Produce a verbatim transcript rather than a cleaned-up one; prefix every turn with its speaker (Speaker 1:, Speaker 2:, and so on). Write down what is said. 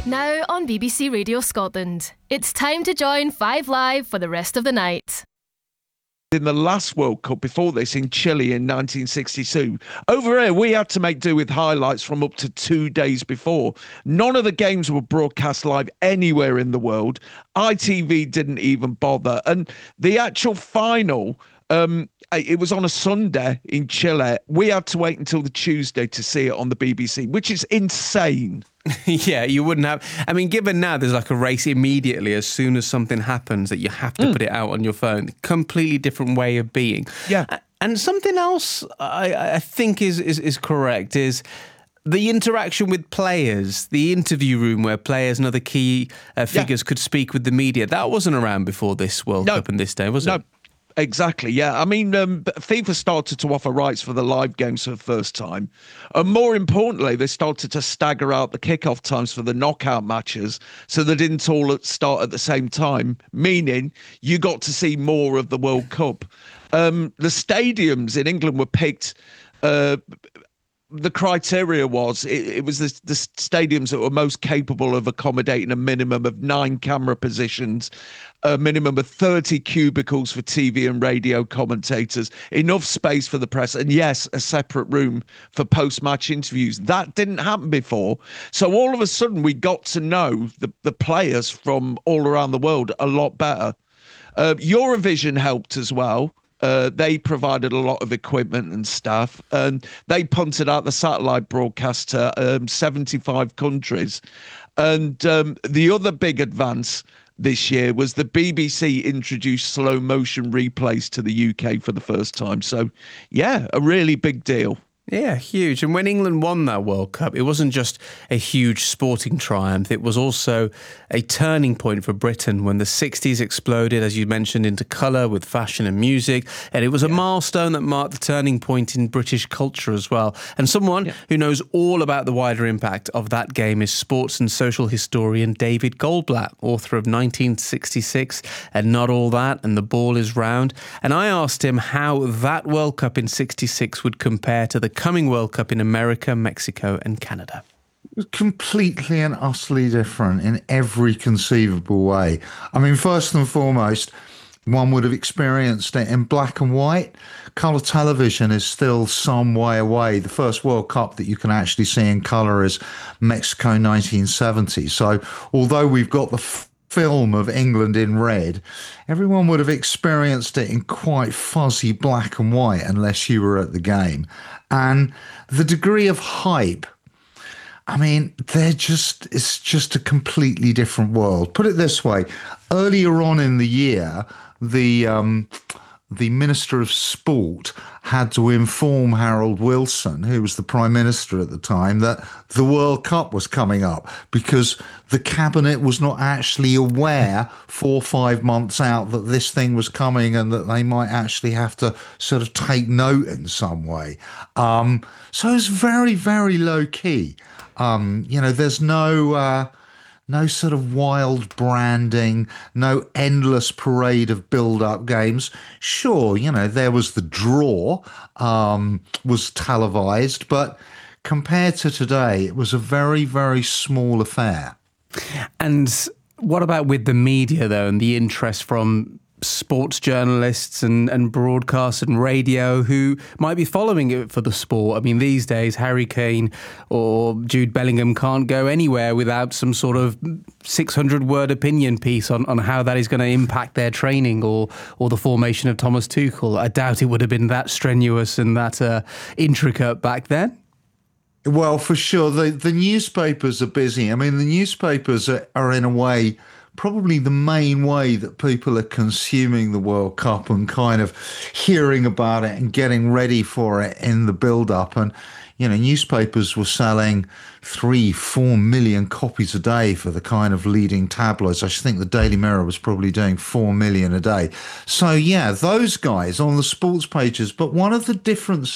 Speaker 1: Now on B B C Radio Scotland, it's time to join Five Live for the rest of the night.
Speaker 2: In the last World Cup before this in Chile in nineteen sixty-two, over here we had to make do with highlights from up to two days before. None of the games were broadcast live anywhere in the world. I T V didn't even bother. And the actual final, um, it was on a Sunday in Chile. We had to wait until the Tuesday to see it on the B B C, which is insane.
Speaker 3: Yeah, you wouldn't have. I mean, given now there's like a race immediately as soon as something happens that you have to mm. put it out on your phone. Completely different way of being.
Speaker 2: Yeah.
Speaker 3: And something else I, I think is, is, is correct is the interaction with players, the interview room where players and other key uh, figures yeah. could speak with the media. That wasn't around before this World no. Cup and this day, was
Speaker 2: no.
Speaker 3: it?
Speaker 2: Exactly, yeah. I mean, um, FIFA started to offer rights for the live games for the first time. And more importantly, they started to stagger out the kickoff times for the knockout matches so they didn't all start at the same time, meaning you got to see more of the World Cup. Um, the stadiums in England were picked... Uh, the criteria was it, it was the, the stadiums that were most capable of accommodating a minimum of nine camera positions, a minimum of thirty cubicles for T V and radio commentators, enough space for the press, and yes, a separate room for post-match interviews. That didn't happen before. So all of a sudden we got to know the, the players from all around the world a lot better. Uh, Eurovision helped as well. Uh, they provided a lot of equipment and stuff, and they punted out the satellite broadcast to um, seventy-five countries. And um, the other big advance this year was the B B C introduced slow motion replays to the U K for the first time. So, yeah, a really big deal.
Speaker 3: Yeah, huge. And when England won that World Cup, it wasn't just a huge sporting triumph. It was also a turning point for Britain when the sixties exploded, as you mentioned, into colour with fashion and music. And it was a yeah. milestone that marked the turning point in British culture as well. And someone yeah. who knows all about the wider impact of that game is sports and social historian David Goldblatt, author of nineteen sixty-six and Not All That and The Ball Is Round. And I asked him how that World Cup in sixty-six would compare to the coming World Cup in America, Mexico and Canada.
Speaker 4: Completely and utterly different in every conceivable way. I mean, first and foremost, one would have experienced it in black and white. Colour television is still some way away. The first World Cup that you can actually see in colour is Mexico nineteen seventy. So although we've got the f- film of England in red, everyone would have experienced it in quite fuzzy black and white unless you were at the game. And the degree of hype, I mean, they're just, it's just a completely different world. Put it this way, earlier on in the year, the um, the Minister of Sport had to inform Harold Wilson, who was the Prime Minister at the time, that the World Cup was coming up because the Cabinet was not actually aware four or five months out that this thing was coming and that they might actually have to sort of take note in some way. Um, so it's very, very low key. Um, you know, there's no... Uh, No sort of wild branding, no endless parade of build-up games. Sure, you know, there was the draw, um, was televised, but compared to today, it was a very, very small affair.
Speaker 3: And what about with the media, though, and the interest from sports journalists and, and broadcast and radio who might be following it for the sport? I mean, these days, Harry Kane or Jude Bellingham can't go anywhere without some sort of six hundred word opinion piece on, on how that is going to impact their training or or the formation of Thomas Tuchel. I doubt it would have been that strenuous and that uh, intricate back then.
Speaker 4: Well, for sure. The, the newspapers are busy. I mean, the newspapers are, are in a way probably the main way that people are consuming the World Cup and kind of hearing about it and getting ready for it in the build-up. And, you know, newspapers were selling three, four million copies a day for the kind of leading tabloids. I think the Daily Mirror was probably doing four million a day. So, yeah, those guys on the sports pages. But one of the differences